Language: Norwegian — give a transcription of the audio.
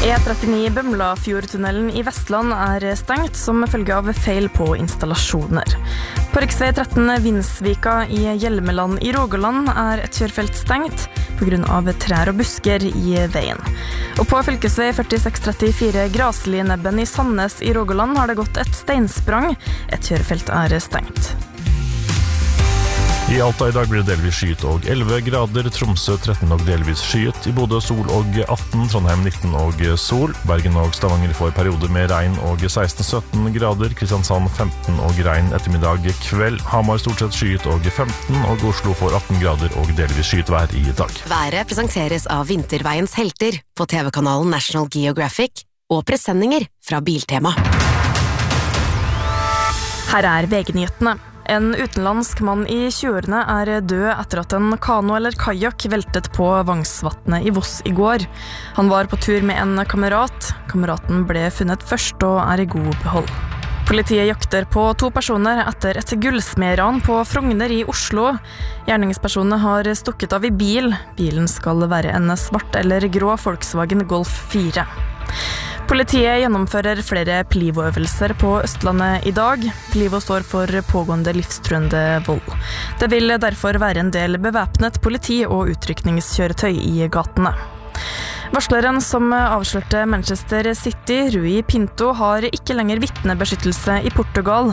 E39 Bømlafjordtunnelen i Vestland stengt som følge av feil på installasjoner. På riksvei 13 Vinsvika i Hjelmeland i Rogaland et kjørefelt stengt på grunn av trær og busker i veien. Og på fylkesvei 4634 Graslinebben i Sandnes i Rogaland har det gått et steinsprang. Et kjørefelt stengt. I Alta i dag blir det delvis skyet og 11 grader, Tromsø 13 og delvis skyet, i Bodø sol og 18, Trondheim 19 og sol, Bergen og Stavanger får perioder med regn og 16-17 grader, Kristiansand 15 og regn ettermiddag kveld, Hamar stort sett skyet og 15, og Oslo får 18 grader og delvis skyet vær i dag. Været presenteres av Vinterveiens helter på TV-kanalen National Geographic og presenninger fra Biltema. Her VG-nyhetene. En utenlandsk mann i 20-årene død etter at en kano eller kajak veltet på Vangsvatnet i Voss i går. Han var på tur med en kamerat. Kameraten ble funnet først og i god behold. Politiet jakter på 2 personer etter et gullsmedran på Frogner i Oslo. Gjerningspersonene har stukket av i bil. Bilen skal være en svart eller grå Volkswagen Golf 4. Politiet gjennomfører flere PLIVO-øvelser på Østlandet i dag. PLIVO står for pågående livstruende vold. Det vil derfor være en del bevæpnet politi og utrykningskjøretøy i gatene. Varsleren som avslørte Manchester City, Rui Pinto, har ikke lenger vitnebeskyttelse i Portugal